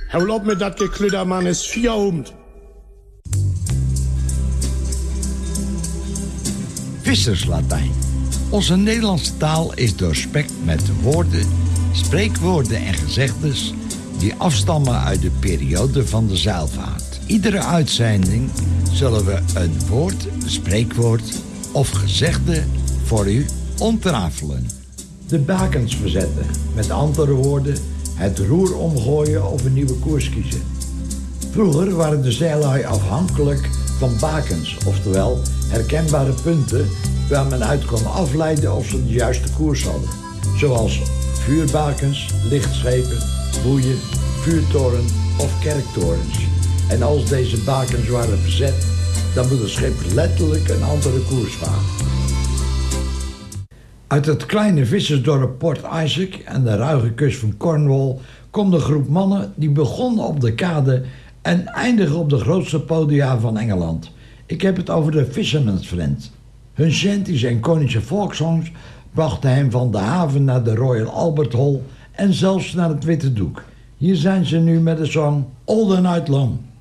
Hou op met dat gekludder, man, is 4 Visserslatijn. Onze Nederlandse taal is doorspekt met woorden, spreekwoorden en gezegdes die afstammen uit de periode van de zeilvaart. Iedere uitzending zullen we een woord, spreekwoord of gezegde voor u ontrafelen. De bakens verzetten, met andere woorden, het roer omgooien of een nieuwe koers kiezen. Vroeger waren de zeilui afhankelijk van bakens, oftewel herkenbare punten waar men uit kon afleiden of ze de juiste koers hadden. Zoals vuurbakens, lichtschepen, boeien, vuurtoren of kerktorens. En als deze bakens waren verzet, dan moet het schip letterlijk een andere koers varen. Uit het kleine vissersdorp Port Isaac en de ruige kust van Cornwall komt een groep mannen die begonnen op de kade en eindigen op de grootste podia van Engeland. Ik heb het over de Fisherman's Friend. Hun shanties en konische volkssongs brachten hem van de haven naar de Royal Albert Hall en zelfs naar het Witte Doek. Hier zijn ze nu met de song All the Night Long.